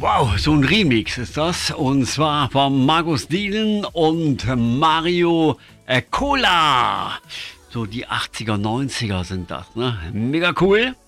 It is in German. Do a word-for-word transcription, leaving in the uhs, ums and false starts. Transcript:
Wow, so ein Remix ist das. Und zwar von Markus Dielen und Mario äh, Cola. So die achtziger, neunziger sind das, ne? Mega cool.